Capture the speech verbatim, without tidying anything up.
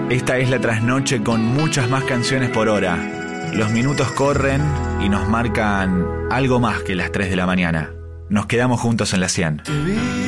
Esta es la trasnoche con muchas más canciones por hora. Los minutos corren y nos marcan algo más que las tres de la mañana. Nos quedamos juntos en la cien.